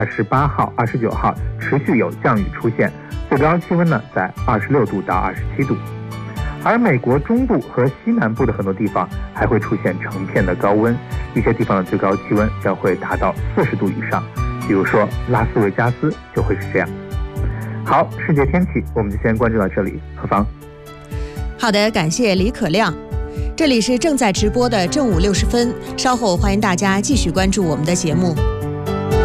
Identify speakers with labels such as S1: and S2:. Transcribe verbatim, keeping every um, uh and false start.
S1: 十八号、二十九号持续有降雨出现，最高气温呢在二十六度到二十七度。而美国中部和西南部的很多地方还会出现成片的高温，一些地方的最高气温将会达到四十度以上，比如说拉斯维加斯就会是这样。好，世界天气我们就先关注到这里。何芳。
S2: 好的，感谢李可亮。这里是正在直播的正午六十分，稍后欢迎大家继续关注我们的节目。